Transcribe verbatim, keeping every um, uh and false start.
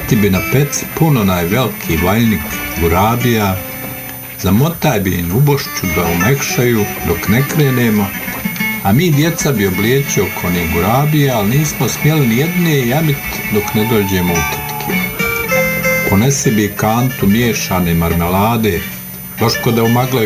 Mati bi na peci puno najveliki valjnik gurabija, zamotaj bi im u bošću da umekšaju dok ne krenemo, a mi djeca bi obliječio oko njih gurabija, ali nismo smjeli ni jedne jamit dok ne dođemo u tetke. Ponesi bi kantu miješane marmelade, Boško da umaglaju